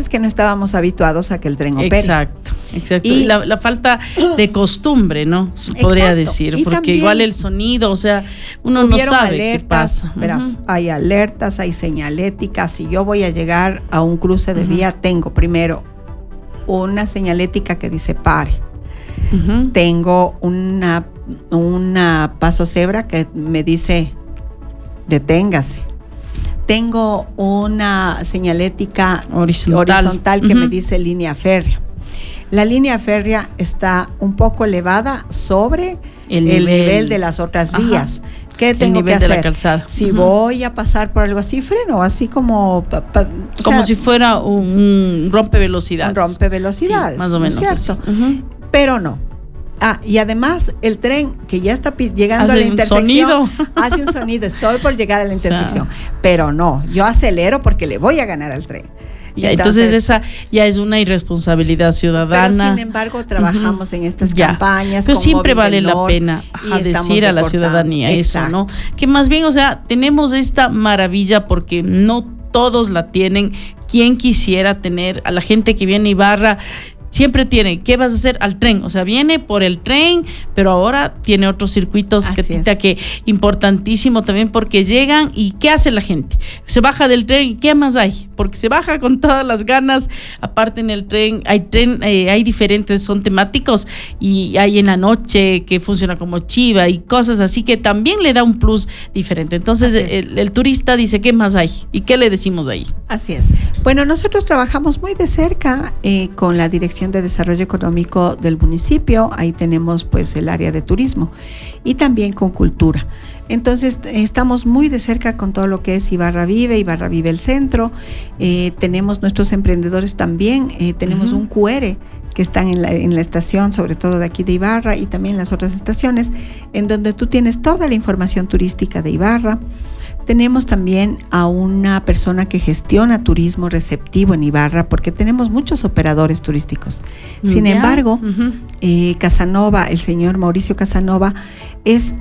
pasa es que no estábamos habituados a que el tren opere. Exacto. Y la falta de costumbre, ¿no? Se podría decir, y porque también igual el sonido, o sea, uno no sabe alertas, qué pasa. Verás, hay alertas, hay señalética. Si yo voy a llegar a un cruce de vía, tengo primero una señalética que dice pare. Tengo una paso cebra que me dice deténgase. Tengo una señalética horizontal que me dice línea férrea. La línea férrea está un poco elevada sobre el nivel de las otras vías. ¿Qué tengo que hacer? De la calzada. Si voy a pasar por algo así, freno, así como si fuera un rompevelocidades. Un rompevelocidades. Sí, más o menos. ¿No es cierto? Pero no. Y además el tren que ya está llegando a la intersección hace un sonido, estoy por llegar a la intersección, pero no, yo acelero porque le voy a ganar al tren. Entonces esa ya es una irresponsabilidad ciudadana. Pero sin embargo trabajamos en estas campañas. Pero siempre vale la pena decir a la ciudadanía eso, ¿no? Que más bien, o sea, tenemos esta maravilla porque no todos la tienen. Quien quisiera tener a la gente que viene a Ibarra. Siempre tiene, ¿qué vas a hacer? Al tren, o sea, viene por el tren, pero ahora tiene otros circuitos que importantísimo también porque llegan y ¿qué hace la gente? Se baja del tren y ¿qué más hay? Porque se baja con todas las ganas, aparte en el tren, hay diferentes, son temáticos y hay en la noche que funciona como chiva y cosas así que también le da un plus diferente. Entonces el turista dice, ¿qué más hay? ¿Y qué le decimos ahí? Así es. Bueno, nosotros trabajamos muy de cerca con la Dirección de Desarrollo Económico del municipio. Ahí tenemos pues el área de turismo y también con cultura. Entonces estamos muy de cerca con todo lo que es Ibarra Vive el centro. Tenemos nuestros emprendedores también. Tenemos un QR que están en la estación, sobre todo de aquí de Ibarra y también en las otras estaciones, en donde tú tienes toda la información turística de Ibarra. Tenemos también a una persona que gestiona turismo receptivo en Ibarra, porque tenemos muchos operadores turísticos. Sin embargo, Casanova, el señor Mauricio Casanova, es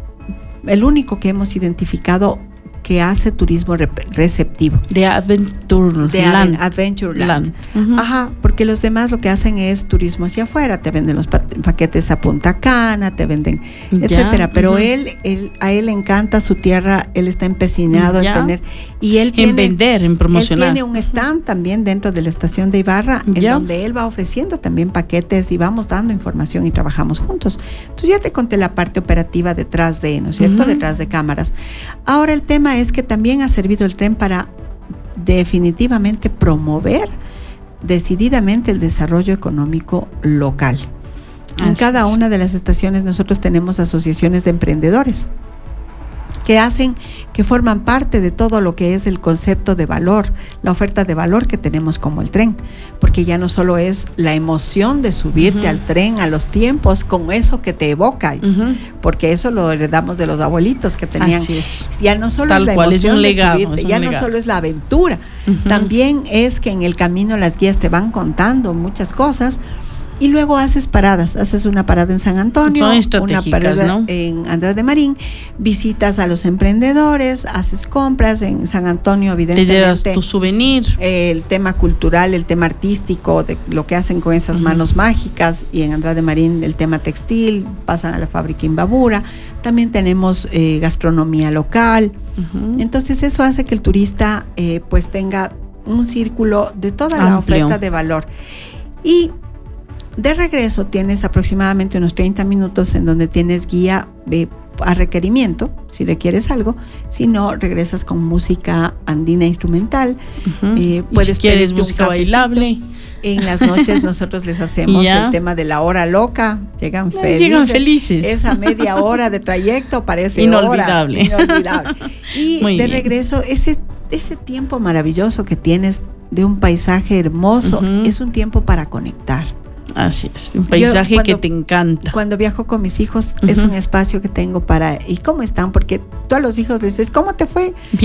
el único que hemos identificado que hace turismo receptivo. De Adventureland. Adventureland. Ajá, porque los demás lo que hacen es turismo hacia afuera, te venden los paquetes a Punta Cana, te venden, etcétera. Pero a él le encanta su tierra, él está empecinado en tener, y él tiene, vender, en promocionar. Él tiene un stand también dentro de la estación de Ibarra, en donde él va ofreciendo también paquetes y vamos dando información y trabajamos juntos. Entonces ya te conté la parte operativa detrás de, ¿no es cierto? Detrás de cámaras. Ahora el tema es que también ha servido el tren para definitivamente promover decididamente el desarrollo económico local. En cada una de las estaciones nosotros tenemos asociaciones de emprendedores que forman parte de todo lo que es el concepto de valor, la oferta de valor que tenemos como el tren, porque ya no solo es la emoción de subirte al tren a los tiempos con eso que te evoca, porque eso lo heredamos de los abuelitos que tenían. Así es. Ya no solo es la emoción de subirte, ya no solo es la aventura, también es que en el camino las guías te van contando muchas cosas. Y luego haces paradas, haces una parada en San Antonio, una parada, ¿no?, en Andrés de Marín, visitas a los emprendedores, haces compras en San Antonio, evidentemente. Te llevas tu souvenir. El tema cultural, el tema artístico, de lo que hacen con esas manos mágicas, y en Andrés de Marín el tema textil, pasan a la fábrica Imbabura. También tenemos gastronomía local. Entonces eso hace que el turista pues tenga un círculo de toda la oferta de valor. Y de regreso tienes aproximadamente unos 30 minutos en donde tienes guía a requerimiento, si requieres algo. Si no, regresas con música andina instrumental. Puedes, si quieres música bailable. En las noches nosotros les hacemos el tema de la hora loca. Llegan felices. Esa media hora de trayecto parece inolvidable. Y de regreso, ese tiempo maravilloso que tienes de un paisaje hermoso, es un tiempo para conectar. Así es, un paisaje que te encanta. Cuando viajo con mis hijos, es un espacio que tengo para, ¿y cómo están? Porque tú a los hijos les dices, ¿cómo te fue? Bien.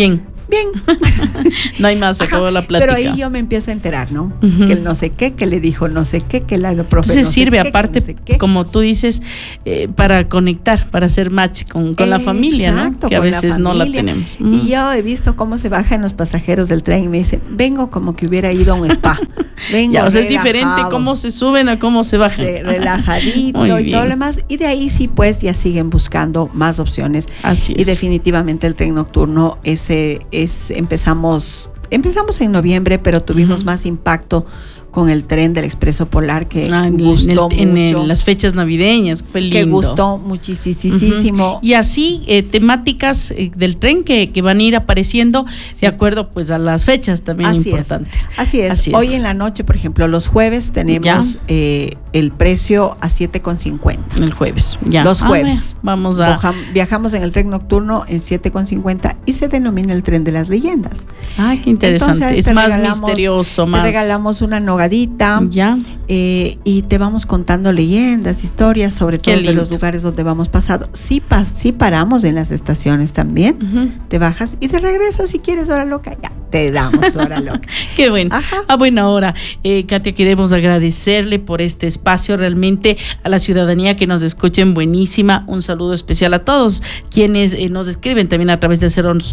bien. No hay más, se acabó la plática. Pero ahí yo me empiezo a enterar, ¿no? Que el no sé qué, que le dijo no sé qué, que la profe Entonces no sirve sé qué, aparte, no sé qué. como tú dices, para conectar, para hacer match con la familia, exacto, ¿no? Que a veces no la tenemos. Y yo he visto cómo se bajan los pasajeros del tren y me dicen, vengo como que hubiera ido a un spa. Vengo ya, o sea, es diferente cómo se suben a cómo se bajan. Relajadito y todo lo demás. Y de ahí sí, pues ya siguen buscando más opciones. Así es. Y definitivamente el tren nocturno empezamos en noviembre, pero tuvimos más impacto con el tren del Expreso Polar que gustó mucho. En las fechas navideñas, fue lindo. Que gustó muchísimo. Y así temáticas del tren que van a ir apareciendo de acuerdo pues a las fechas también importantes. Así es. Hoy en la noche, por ejemplo, los jueves tenemos el precio a 7,50. El jueves, ya. Los jueves. Vamos a... Viajamos en el tren nocturno en 7,50 y se denomina el tren de las leyendas. Ay, qué interesante. Entonces, es más misterioso, más... Te regalamos una nogadita. Ya. Y te vamos contando leyendas, historias, sobre todo de los lugares donde vamos pasado. Sí paramos en las estaciones también. Te bajas y de regreso, si quieres hora loca, ya te damos tu hora loca. Qué bueno. A buena hora. Katia, queremos agradecerle por este espacio, realmente a la ciudadanía que nos escuchen, buenísima. Un saludo especial a todos quienes nos escriben también a través del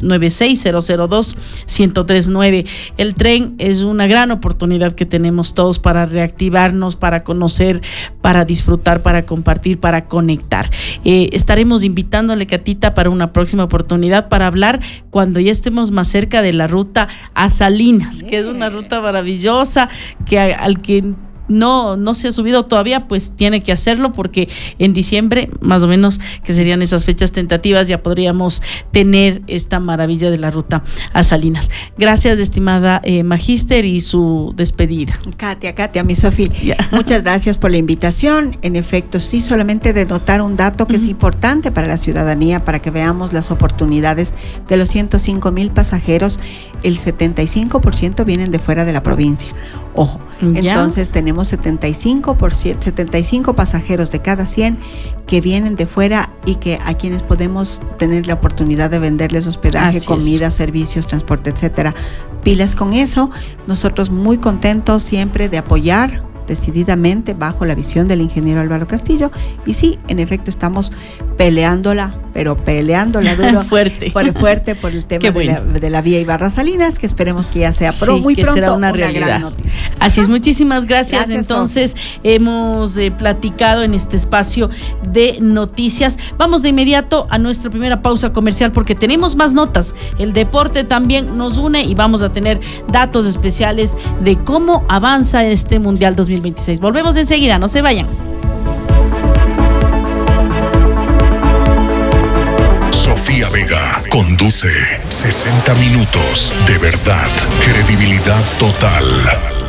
096-002-1039. El tren es una gran oportunidad que tenemos todos para reactivarnos, para conocer, para disfrutar, para compartir, para conectar. Estaremos invitándole, Catita, para una próxima oportunidad para hablar cuando ya estemos más cerca de la ruta a Salinas, que es una ruta maravillosa que al que no se ha subido todavía, pues tiene que hacerlo, porque en diciembre, más o menos, que serían esas fechas tentativas, ya podríamos tener esta maravilla de la ruta a Salinas. Gracias, estimada Magíster, y su despedida. Katia, mi Sofía, muchas gracias por la invitación. En efecto, sí, solamente denotar un dato que es importante para la ciudadanía, para que veamos las oportunidades. De los 105,000 pasajeros, el 75% vienen de fuera de la provincia. Ojo, entonces tenemos 75 pasajeros de cada 100 que vienen de fuera y que a quienes podemos tener la oportunidad de venderles hospedaje, comida, servicios, transporte, etcétera. Pilas con eso. Nosotros muy contentos siempre de apoyar decididamente bajo la visión del ingeniero Álvaro Castillo. Y sí, en efecto, estamos peleándola duro, fuerte por el tema de la vía Ibarra-Salinas, que esperemos que ya sea muy pronto será una realidad. Gran noticia. Así es, muchísimas gracias. Entonces, hemos platicado en este espacio de noticias. Vamos de inmediato a nuestra primera pausa comercial porque tenemos más notas. El deporte también nos une y vamos a tener datos especiales de cómo avanza este Mundial 2026. Volvemos enseguida, no se vayan. Sofía Vega conduce 60 minutos de verdad, credibilidad total.